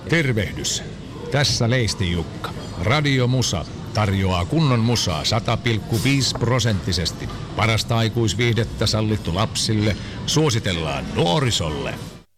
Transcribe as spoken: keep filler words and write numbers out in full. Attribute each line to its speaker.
Speaker 1: Tervehdys. Tässä Leisti Jukka. Radio Musa tarjoaa kunnon musaa sata pilkku viisi prosenttisesti. Parasta aikuisviihdettä sallittu lapsille. Suositellaan nuorisolle.